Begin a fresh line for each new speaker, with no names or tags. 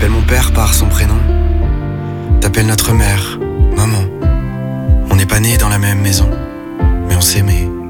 J'appelle mon père par son prénom. T'appelles notre mère, maman. On n'est pas nés dans la même maison, mais on s'aimait.